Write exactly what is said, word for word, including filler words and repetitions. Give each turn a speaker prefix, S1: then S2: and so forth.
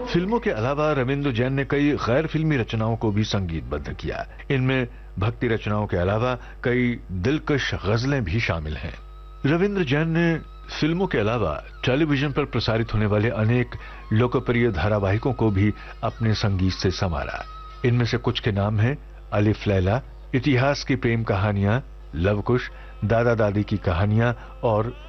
S1: फिल्मों के अलावा रविंद्र जैन ने कई गैर फिल्मी रचनाओं को भी संगीतबद्ध किया। इनमें भक्ति रचनाओं के अलावा कई दिलकश गजलें भी शामिल हैं। रविंद्र जैन ने फिल्मों के अलावा टेलीविजन पर प्रसारित होने वाले अनेक लोकप्रिय धारावाहिकों को भी अपने संगीत से संवारा। इनमें से कुछ के नाम हैं अलिफ लैला, इतिहास की प्रेम कहानियां, लव कुश, दादा दादी की कहानियां और